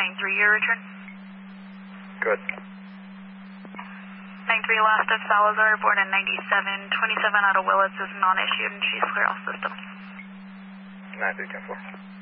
your return. Good. 93 last of Salazar, born in 97, 27 out of Willits is non-issued and she's clear off system. 93, 10-4.